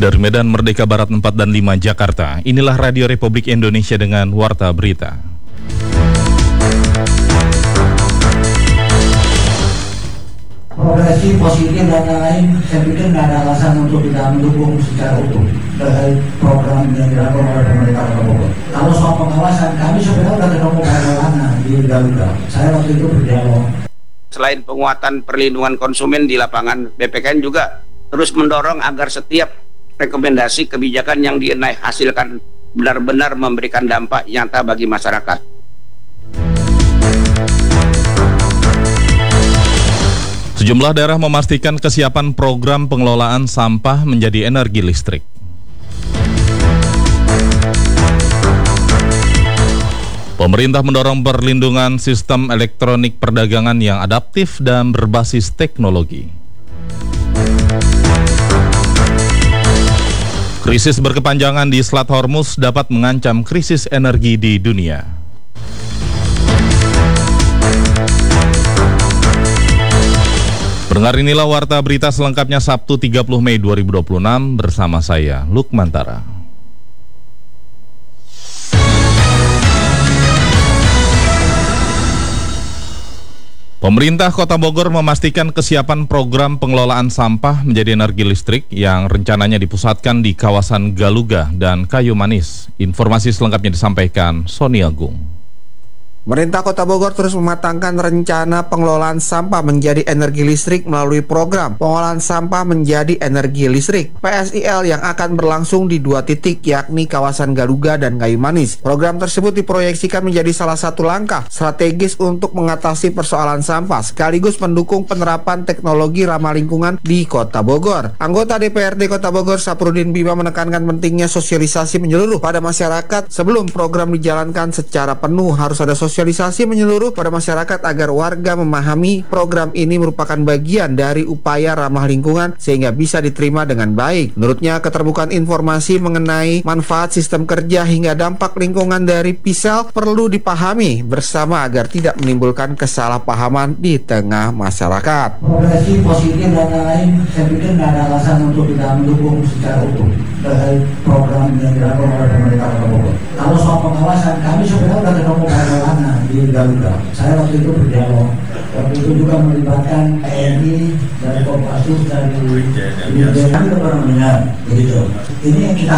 Dari Medan Merdeka Barat 4 dan 5 Jakarta, inilah Radio Republik Indonesia dengan Warta Berita. Progresi positif dan lain-lain, saya pikir tidak ada alasan untuk tidak mendukung secara utuh terkait program yang dilakukan oleh pemerintah Kota Bogor. Kalau soal pengawasan, kami sebenarnya sudah ketemu bagaimana di Garuda. Saya waktu itu berdialog. Selain penguatan perlindungan konsumen di lapangan, BPKN juga terus mendorong agar setiap rekomendasi kebijakan yang dihasilkan benar-benar memberikan dampak nyata bagi masyarakat. Sejumlah daerah memastikan kesiapan program pengelolaan sampah menjadi energi listrik. Pemerintah mendorong perlindungan sistem elektronik perdagangan yang adaptif dan berbasis teknologi. Krisis berkepanjangan di Selat Hormuz dapat mengancam krisis energi di dunia. Pendengar, inilah Warta Berita selengkapnya Sabtu 30 Mei 2026 bersama saya, Lukmantara. Pemerintah Kota Bogor memastikan kesiapan program pengelolaan sampah menjadi energi listrik yang rencananya dipusatkan di kawasan Galuga dan Kayu Manis. Informasi selengkapnya disampaikan Sony Agung. Pemerintah Kota Bogor terus mematangkan rencana pengelolaan sampah menjadi energi listrik melalui program pengolahan sampah menjadi energi listrik PSIL yang akan berlangsung di 2 titik, yakni kawasan Galuga dan Kayu Manis. Program tersebut diproyeksikan menjadi salah satu langkah strategis untuk mengatasi persoalan sampah sekaligus mendukung penerapan teknologi ramah lingkungan di Kota Bogor. Anggota DPRD Kota Bogor Saprudin Bima menekankan pentingnya sosialisasi menyeluruh pada masyarakat sebelum program dijalankan secara penuh. Harus ada sosialisasi menyeluruh pada masyarakat agar warga memahami program ini merupakan bagian dari upaya ramah lingkungan sehingga bisa diterima dengan baik. Menurutnya, keterbukaan informasi mengenai manfaat sistem kerja hingga dampak lingkungan dari PISEL perlu dipahami bersama agar tidak menimbulkan kesalahpahaman di tengah masyarakat. Progresi positif dan lain-lain, saya pikir tidak ada alasan untuk tidak mendukung secara utuh terkait program yang dilakukan oleh pemerintah Kota Bogor. Kalau soal pengawasan, kami sebenarnya sudah ketemu bagaimana di Garuda. Saya waktu itu berdialog. Waktu itu juga melibatkan TNI dari Kopassus dari Uniden. Kami pernah mendengar begitu. Ini yang kita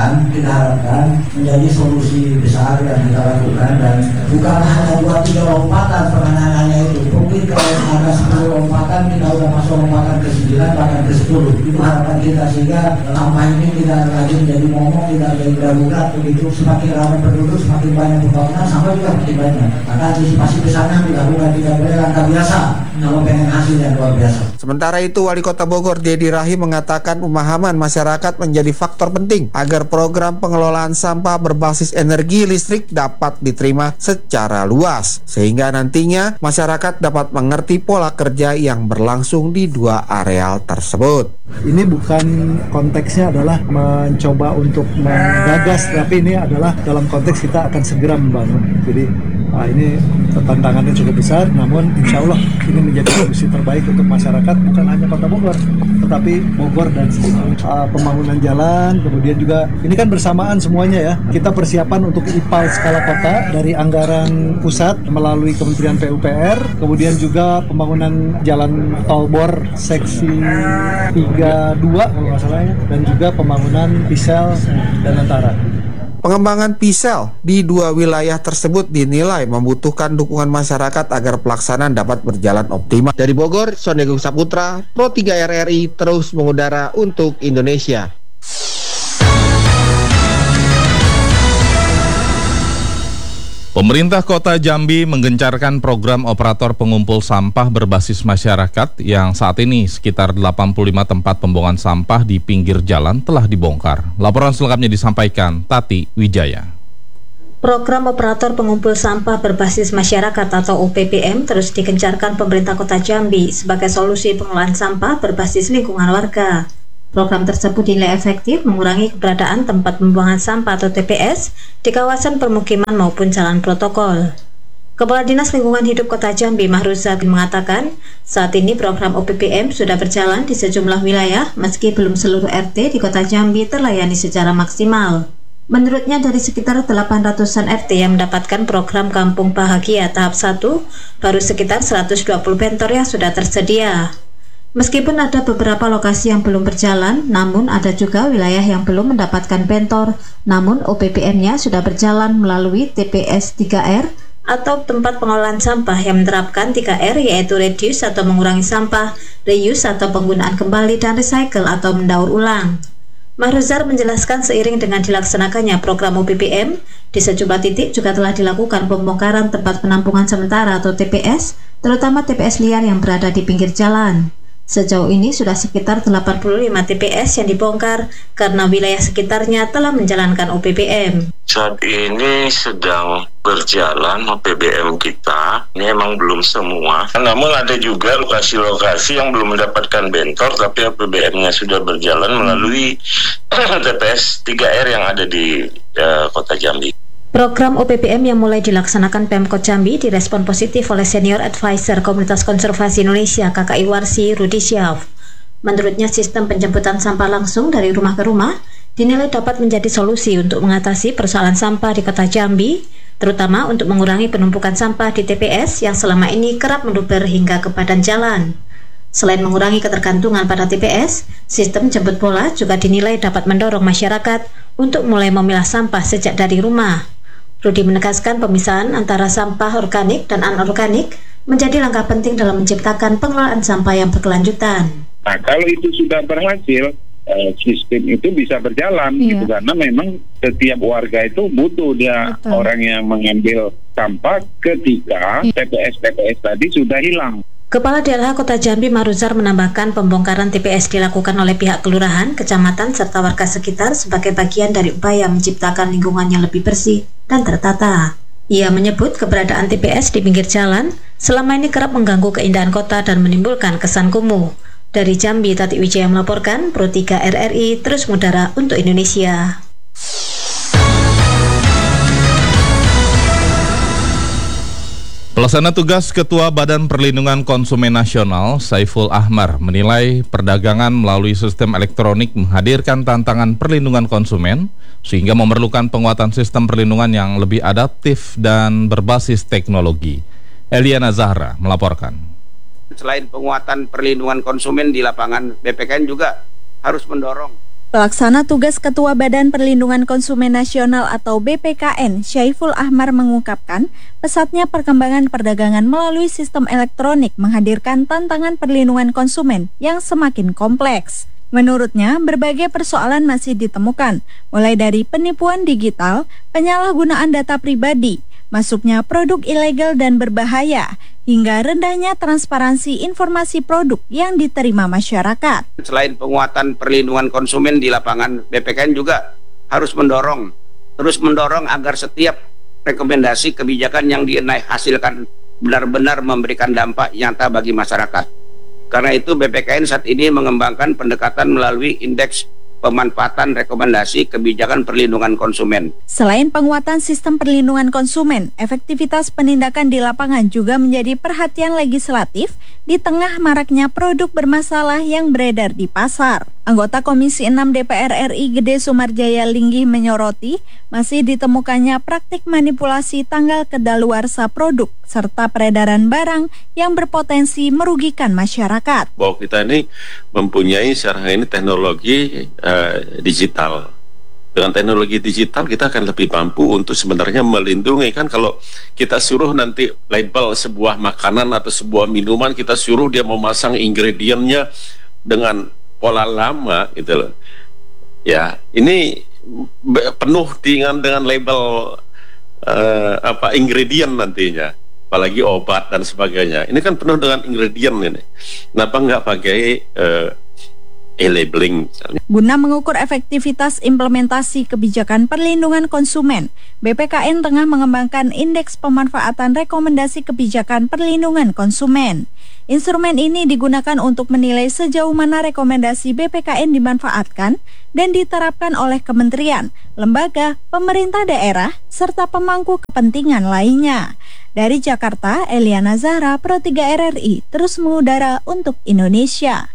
harapkan menjadi solusi besar yang kita lakukan dan bukan hanya 2-3 lompatan penanganannya itu. Mungkin kalau ada 10 lompatan kita sudah masuk lompatan ke-9 bahkan ke-10. Itu harapan kita sehingga sampah ini tidak lagi menjadi momok, tidak jadi darurat begitu. Semakin ramai penduduk, semakin banyak pembangunan, sampah juga semakin banyak. Maka antisipasi ke sana dilakukan, tidak boleh langkah biasa kalau pengen hasil yang luar biasa. Sementara itu, Wali Kota Bogor Dedi Rahim mengatakan pemahaman masyarakat menjadi faktor penting agar program pengelolaan sampah berbasis energi listrik dapat diterima secara luas sehingga nantinya masyarakat dapat mengerti pola kerja yang berlangsung di 2 areal tersebut. Ini bukan konteksnya adalah mencoba untuk menggagas, tapi ini adalah dalam konteks kita akan segera membangun. Jadi ini tantangannya cukup besar, namun insya Allah ini menjadi solusi terbaik untuk masyarakat, bukan hanya Kota Bogor, tetapi Bogor dan sekitar. Pembangunan jalan, kemudian juga ini kan bersamaan semuanya ya. Kita persiapan untuk IPAL skala kota dari anggaran pusat melalui Kementerian PUPR, kemudian juga pembangunan jalan tol Bor seksi 32 kalau nggak salah ya, dan juga pembangunan PISEL dan Antara. Pengembangan PISEL di 2 wilayah tersebut dinilai membutuhkan dukungan masyarakat agar pelaksanaan dapat berjalan optimal. Dari Bogor, Sony Agung Saputra, Pro 3 RRI terus mengudara untuk Indonesia. Pemerintah Kota Jambi menggencarkan program operator pengumpul sampah berbasis masyarakat yang saat ini sekitar 85 tempat pembuangan sampah di pinggir jalan telah dibongkar. Laporan selengkapnya disampaikan Tati Wijaya. Program operator pengumpul sampah berbasis masyarakat atau OPPM terus digencarkan pemerintah Kota Jambi sebagai solusi pengelolaan sampah berbasis lingkungan warga. Program tersebut dinilai efektif mengurangi keberadaan tempat pembuangan sampah atau TPS di kawasan permukiman maupun jalan protokol. Kepala Dinas Lingkungan Hidup Kota Jambi, Mahruzar mengatakan, saat ini program OPPM sudah berjalan di sejumlah wilayah meski belum seluruh RT di Kota Jambi terlayani secara maksimal. Menurutnya dari sekitar 800-an RT yang mendapatkan program Kampung Bahagia tahap 1, baru sekitar 120 bentor yang sudah tersedia. Meskipun ada beberapa lokasi yang belum berjalan, namun ada juga wilayah yang belum mendapatkan bentor, namun OPPM-nya sudah berjalan melalui TPS 3R atau tempat pengolahan sampah yang menerapkan 3R, yaitu reduce atau mengurangi sampah, reuse atau penggunaan kembali, dan recycle atau mendaur ulang. Mahruzar menjelaskan seiring dengan dilaksanakannya program OPPM, di sejumlah titik juga telah dilakukan pembongkaran tempat penampungan sementara atau TPS, terutama TPS liar yang berada di pinggir jalan. Sejauh ini sudah sekitar 85 TPS yang dibongkar karena wilayah sekitarnya telah menjalankan OPPM. Saat ini sedang berjalan OPPM kita, ini emang belum semua. Namun ada juga lokasi-lokasi yang belum mendapatkan bentor, tapi OPPM-nya sudah berjalan melalui TPS 3R yang ada di Kota Jambi. Program OPPM yang mulai dilaksanakan Pemkot Jambi direspon positif oleh Senior Advisor Komunitas Konservasi Indonesia KKI Warsi, Rudi Syaf. Menurutnya sistem penjemputan sampah langsung dari rumah ke rumah dinilai dapat menjadi solusi untuk mengatasi persoalan sampah di Kota Jambi, terutama untuk mengurangi penumpukan sampah di TPS yang selama ini kerap meluber hingga ke badan jalan. Selain mengurangi ketergantungan pada TPS, sistem jemput bola juga dinilai dapat mendorong masyarakat untuk mulai memilah sampah sejak dari rumah. Rudi menegaskan pemisahan antara sampah organik dan anorganik menjadi langkah penting dalam menciptakan pengelolaan sampah yang berkelanjutan. Nah, kalau itu sudah berhasil, sistem itu bisa berjalan, gitu, karena memang setiap warga itu butuh dia orang yang mengambil sampah ketika TPS-TPS tadi sudah hilang. Kepala DLH Kota Jambi Mahruzar menambahkan pembongkaran TPS dilakukan oleh pihak kelurahan, kecamatan, serta warga sekitar sebagai bagian dari upaya menciptakan lingkungan yang lebih bersih dan tertata. Ia menyebut keberadaan TPS di pinggir jalan selama ini kerap mengganggu keindahan kota dan menimbulkan kesan kumuh. Dari Jambi, Tati Wijaya melaporkan, Pro 3 RRI terus mengudara untuk Indonesia. Pelaksana tugas Ketua Badan Perlindungan Konsumen Nasional, Saiful Ahmar, menilai perdagangan melalui sistem elektronik menghadirkan tantangan perlindungan konsumen, sehingga memerlukan penguatan sistem perlindungan yang lebih adaptif dan berbasis teknologi. Eliana Zahra melaporkan. Selain penguatan perlindungan konsumen di lapangan, BPKN juga harus mendorong. Pelaksana tugas Ketua Badan Perlindungan Konsumen Nasional atau BPKN, Saiful Ahmar mengungkapkan, pesatnya perkembangan perdagangan melalui sistem elektronik menghadirkan tantangan perlindungan konsumen yang semakin kompleks. Menurutnya, berbagai persoalan masih ditemukan, mulai dari penipuan digital, penyalahgunaan data pribadi, masuknya produk ilegal dan berbahaya, hingga rendahnya transparansi informasi produk yang diterima masyarakat. Selain penguatan perlindungan konsumen di lapangan, BPKN juga harus terus mendorong agar setiap rekomendasi kebijakan yang dihasilkan benar-benar memberikan dampak nyata bagi masyarakat. Karena itu BPKN saat ini mengembangkan pendekatan melalui indeks pemanfaatan rekomendasi kebijakan perlindungan konsumen. Selain penguatan sistem perlindungan konsumen, efektivitas penindakan di lapangan juga menjadi perhatian legislatif di tengah maraknya produk bermasalah yang beredar di pasar. Anggota Komisi 6 DPR RI Gede Sumarjaya Linggih menyoroti masih ditemukannya praktik manipulasi tanggal kedaluarsa produk serta peredaran barang yang berpotensi merugikan masyarakat. Bahwa kita ini mempunyai sekarang ini teknologi digital. Dengan teknologi digital kita akan lebih mampu untuk sebenarnya melindungi. Kan kalau kita suruh nanti label sebuah makanan atau sebuah minuman, kita suruh dia memasang ingredientnya dengan pola lama gitu loh. Ya, ini penuh dengan label ingredient nantinya, apalagi obat dan sebagainya. Ini kan penuh dengan ingredient ini. Kenapa nggak pakai e-labeling misalnya? Guna mengukur efektivitas implementasi kebijakan perlindungan konsumen, BPKN tengah mengembangkan indeks pemanfaatan rekomendasi kebijakan perlindungan konsumen. Instrumen ini digunakan untuk menilai sejauh mana rekomendasi BPKN dimanfaatkan dan diterapkan oleh kementerian, lembaga, pemerintah daerah, serta pemangku kepentingan lainnya. Dari Jakarta, Eliana Zahra, Pro 3 RRI, terus mengudara untuk Indonesia.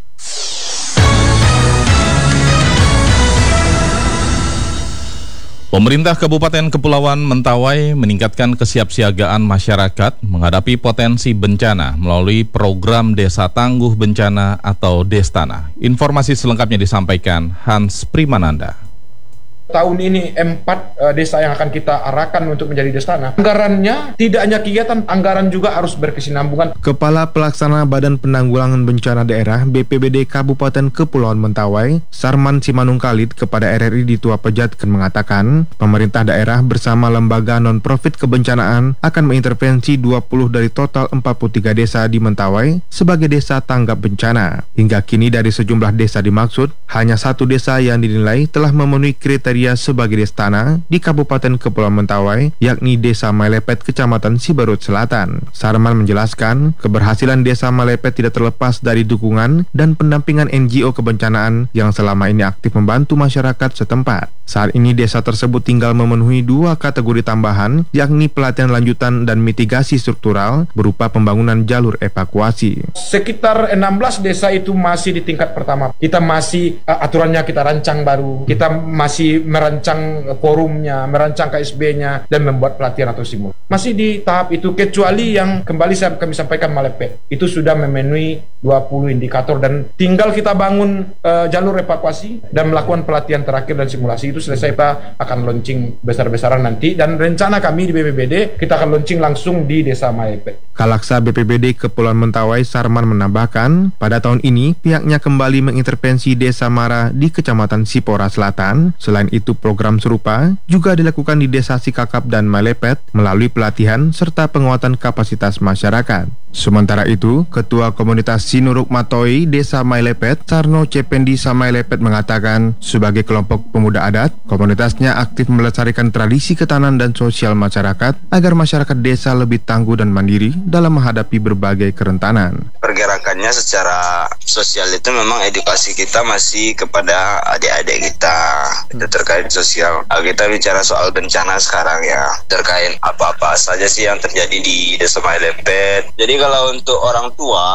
Pemerintah Kabupaten Kepulauan Mentawai meningkatkan kesiapsiagaan masyarakat menghadapi potensi bencana melalui program Desa Tangguh Bencana atau Destana. Informasi selengkapnya disampaikan Hans Primananda. Tahun ini 4 desa yang akan kita arahkan untuk menjadi Destana. Anggarannya tidak hanya kegiatan, anggaran juga harus berkesinambungan. Kepala Pelaksana Badan Penanggulangan Bencana Daerah BPBD Kabupaten Kepulauan Mentawai, Sarman Simanungkalit kepada RRI di Tua Pejatken mengatakan, pemerintah daerah bersama lembaga non-profit kebencanaan akan mengintervensi 20 dari total 43 desa di Mentawai sebagai desa tanggap bencana. Hingga kini dari sejumlah desa dimaksud, hanya 1 desa yang dinilai telah memenuhi kriteria sebagai Destana di Kabupaten Kepulauan Mentawai, yakni Desa Mailepet, Kecamatan Siberut Selatan. Sarman menjelaskan, keberhasilan Desa Mailepet tidak terlepas dari dukungan dan pendampingan NGO kebencanaan yang selama ini aktif membantu masyarakat setempat. Saat ini desa tersebut tinggal memenuhi 2 kategori tambahan, yakni pelatihan lanjutan dan mitigasi struktural berupa pembangunan jalur evakuasi. Sekitar 16 desa itu masih di tingkat pertama. Kita masih aturannya kita rancang baru. Kita masih merancang forumnya, merancang KSB-nya, dan membuat pelatihan atau simul. Masih di tahap itu, kecuali yang kembali kami sampaikan Mailepet. Itu sudah memenuhi 20 indikator dan tinggal kita bangun jalur evakuasi dan melakukan pelatihan terakhir dan simulasi. Itu selesai, kita akan launching besar-besaran nanti, dan rencana kami di BPBD kita akan launching langsung di Desa Mailepet. Kalaksa BPBD Kepulauan Mentawai Sarman menambahkan, pada tahun ini pihaknya kembali mengintervensi Desa Mara di Kecamatan Sipora Selatan. Selain itu, program serupa juga dilakukan di Desa Sikakap dan Mailepet melalui pelatihan serta penguatan kapasitas masyarakat. Sementara itu, Ketua Komunitas Sinuruk Matoi Desa Mailepet, Sarno Cependi Samailepet mengatakan, sebagai kelompok pemuda adat, komunitasnya aktif melestarikan tradisi ketahanan dan sosial masyarakat agar masyarakat desa lebih tangguh dan mandiri dalam menghadapi berbagai kerentanan. Pergerakannya secara sosial itu memang edukasi kita masih kepada adik-adik kita. Itu terkait sosial. Kita bicara soal bencana sekarang ya, terkait apa-apa saja sih yang terjadi di Desa Mailepet. Jadi kalau untuk orang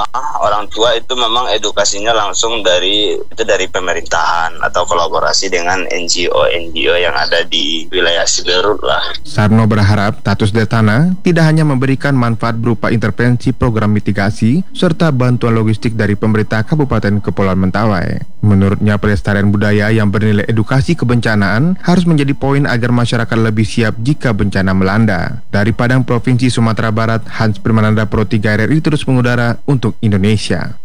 tua itu memang edukasinya langsung dari pemerintahan atau kolaborasi dengan NGO yang ada di wilayah Siberut lah. Sarno berharap status Destana tidak hanya memberikan manfaat berupa intervensi program mitigasi serta bantuan logistik dari pemerintah Kabupaten Kepulauan Mentawai. Menurutnya, pelestarian budaya yang bernilai edukasi kebencanaan harus menjadi poin agar masyarakat lebih siap jika bencana melanda. Dari Padang, Provinsi Sumatera Barat, Hans Primananda, Pro 3 RRI terus mengudara untuk Indonesia.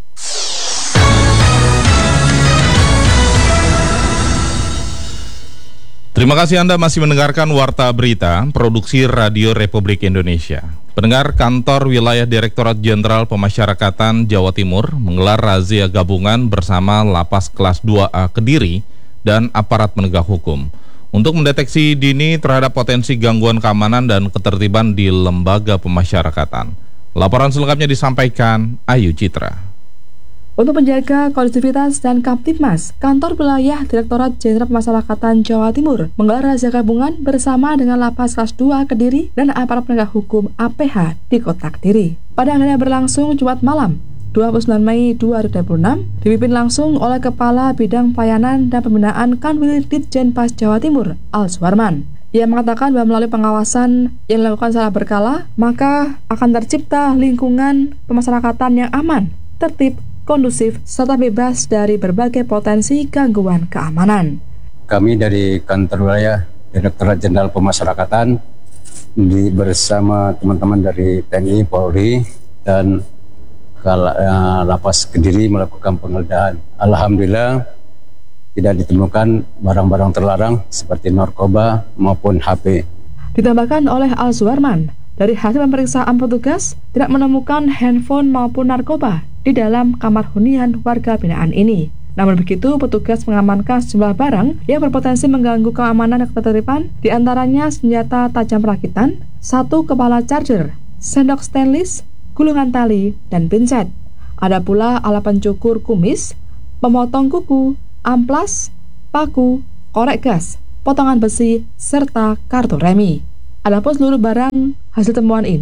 Terima kasih Anda masih mendengarkan Warta Berita, produksi Radio Republik Indonesia. Pendengar, Kantor Wilayah Direktorat Jenderal Pemasyarakatan Jawa Timur menggelar razia gabungan bersama Lapas Kelas 2A Kediri dan aparat penegak hukum untuk mendeteksi dini terhadap potensi gangguan keamanan dan ketertiban di lembaga pemasyarakatan. Laporan selengkapnya disampaikan Ayu Citra. Untuk menjaga kondusivitas dan Kamtibmas, Kantor Wilayah Direktorat Jenderal Pemasyarakatan Jawa Timur menggelar razia gabungan bersama dengan Lapas Kelas 2 Kediri dan aparat penegak hukum APH di Kota Kediri. Pada agenda berlangsung Jumat malam, 29 Mei 2026, dipimpin langsung oleh Kepala Bidang Pelayanan dan Pembinaan Kanwil Ditjenpas Jawa Timur, Al Suwarman. Ia mengatakan bahwa melalui pengawasan yang dilakukan secara berkala, maka akan tercipta lingkungan pemasyarakatan yang aman, tertib, kondusif, serta bebas dari berbagai potensi gangguan keamanan. Kami dari Kantor Wilayah Direktorat Jenderal Pemasyarakatan bersama teman-teman dari TNI, Polri, dan Lapas Kediri melakukan penggeledahan. Alhamdulillah tidak ditemukan barang-barang terlarang seperti narkoba maupun HP. Ditambahkan oleh Al Suwarman, dari hasil pemeriksaan petugas tidak menemukan handphone maupun narkoba di dalam kamar hunian warga binaan ini. Namun begitu, petugas mengamankan sejumlah barang yang berpotensi mengganggu keamanan dan ketertiban, di antaranya senjata tajam rakitan, 1 kepala charger, sendok stainless, gulungan tali, dan pinset. Ada pula alat pencukur kumis, pemotong kuku, amplas, paku, korek gas, potongan besi, serta kartu remi. Adapun seluruh barang hasil temuan ini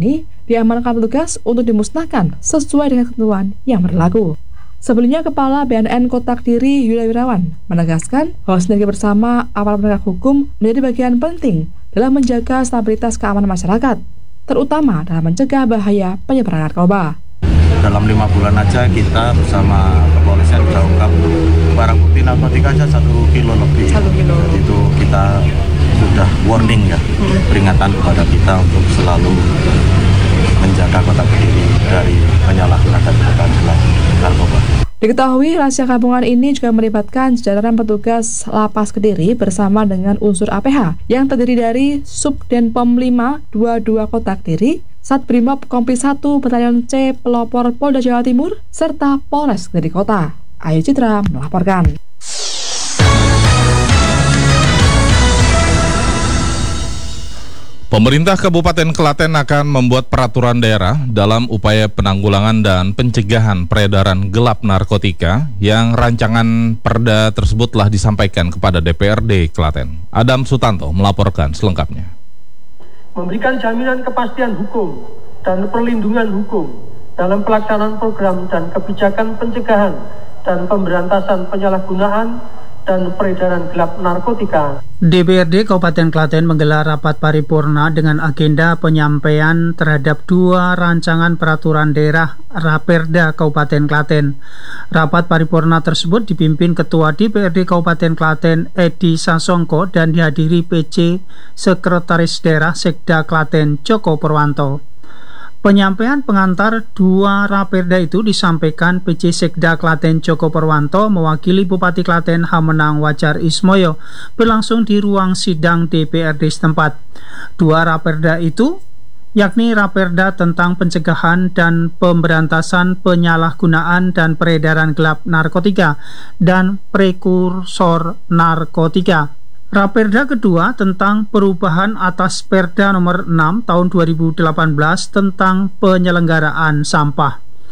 diamankan petugas untuk dimusnahkan sesuai dengan ketentuan yang berlaku. Sebelumnya, Kepala BNN Kota Kediri Yulia Wirawan menegaskan bahwa sinergi bersama aparat penegak hukum menjadi bagian penting dalam menjaga stabilitas keamanan masyarakat, terutama dalam mencegah bahaya penyebaran narkoba. Dalam 5 bulan aja kita bersama kepolisian sudah ungkap barang bukti narkotika aja 1 kilo lebih. 1 kilo. Jadi itu kita sudah warning ya, peringatan kepada kita untuk selalu menjaga Kota Kediri dari penyalahgunaan narkoba. Diketahui rahasia gabungan ini juga melibatkan jajaran petugas Lapas Kediri bersama dengan unsur APH yang terdiri dari Subdenpom 522 Kota Kediri, Satbrimob Kompi 1 Batalion C Pelopor Polda Jawa Timur, serta Polres Kediri Kota. Ayu Citra melaporkan. Pemerintah Kabupaten Klaten akan membuat peraturan daerah dalam upaya penanggulangan dan pencegahan peredaran gelap narkotika yang rancangan perda tersebut telah disampaikan kepada DPRD Klaten. Adam Sutanto melaporkan selengkapnya. Memberikan jaminan kepastian hukum dan perlindungan hukum dalam pelaksanaan program dan kebijakan pencegahan dan pemberantasan penyalahgunaan dan peredaran gelap narkotika. DPRD Kabupaten Klaten menggelar rapat paripurna dengan agenda penyampaian terhadap 2 rancangan peraturan daerah Raperda Kabupaten Klaten. Rapat paripurna tersebut dipimpin Ketua DPRD Kabupaten Klaten Edi Sasongko dan dihadiri PC Sekretaris Daerah Sekda Klaten Joko Purwanto. Penyampaian pengantar 2 Raperda itu disampaikan PC Sekda Klaten Joko Purwanto mewakili Bupati Klaten Hamenang Wajar Ismoyo berlangsung di ruang sidang DPRD setempat. 2 Raperda itu yakni Raperda tentang pencegahan dan pemberantasan penyalahgunaan dan peredaran gelap narkotika dan prekursor narkotika. Raperda kedua tentang perubahan atas Perda nomor 6 tahun 2018 tentang penyelenggaraan sampah.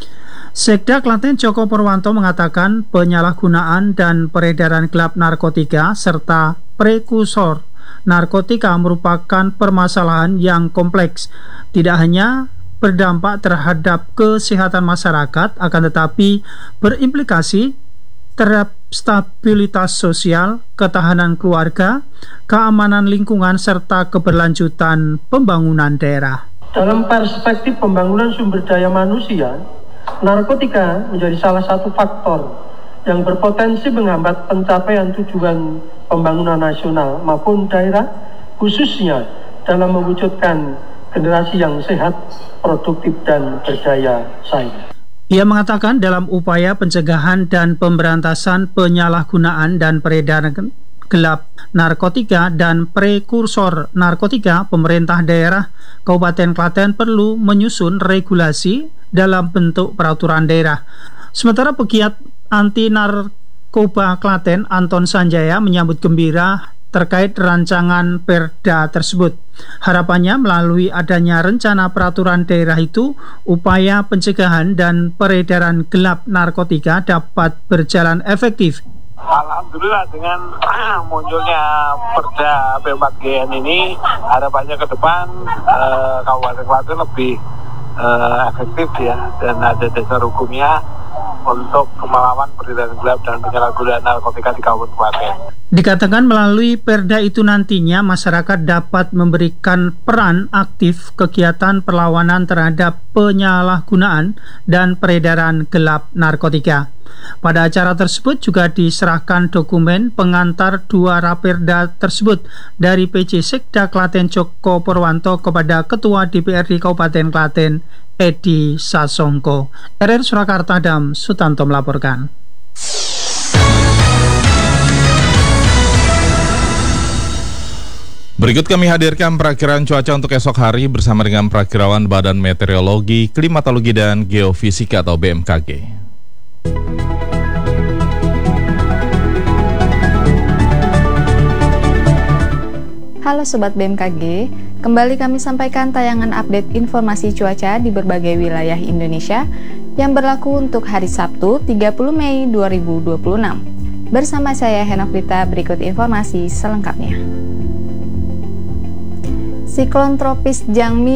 Sekda Klaten Joko Purwanto mengatakan penyalahgunaan dan peredaran gelap narkotika serta prekursor narkotika merupakan permasalahan yang kompleks, tidak hanya berdampak terhadap kesehatan masyarakat akan tetapi berimplikasi terhadap stabilitas sosial, ketahanan keluarga, keamanan lingkungan, serta keberlanjutan pembangunan daerah. Dalam perspektif pembangunan sumber daya manusia, narkotika menjadi salah satu faktor yang berpotensi menghambat pencapaian tujuan pembangunan nasional maupun daerah, khususnya dalam mewujudkan generasi yang sehat, produktif, dan berdaya saing. Ia mengatakan dalam upaya pencegahan dan pemberantasan penyalahgunaan dan peredaran gelap narkotika dan prekursor narkotika, pemerintah daerah Kabupaten Klaten perlu menyusun regulasi dalam bentuk peraturan daerah. Sementara pegiat anti narkoba Klaten Anton Sanjaya menyambut gembira terkait rancangan perda tersebut. Harapannya melalui adanya rencana peraturan daerah itu, upaya pencegahan dan peredaran gelap narkotika dapat berjalan efektif. Alhamdulillah dengan munculnya perda P4GN ini, harapannya ke depan Kabupaten Klaten lebih efektif ya, dan ada dasar hukumnya untuk melawan peredaran gelap dan penyalahgunaan narkotika di Kabupaten Klaten. Dikatakan melalui perda itu nantinya masyarakat dapat memberikan peran aktif kegiatan perlawanan terhadap penyalahgunaan dan peredaran gelap narkotika. Pada acara tersebut juga diserahkan dokumen pengantar 2 Raperda tersebut dari PC Sekda Klaten Joko Purwanto kepada Ketua DPRD Kabupaten Klaten Edi Sasongko. RR Surakarta Adam Sutanto melaporkan. Berikut kami hadirkan perakiraan cuaca untuk esok hari bersama dengan perakirawan Badan Meteorologi, Klimatologi, dan Geofisika atau BMKG. Halo Sobat BMKG, kembali kami sampaikan tayangan update informasi cuaca di berbagai wilayah Indonesia yang berlaku untuk hari Sabtu 30 Mei 2026. Bersama saya Henoklita, berikut informasi selengkapnya. Siklon tropis Jangmi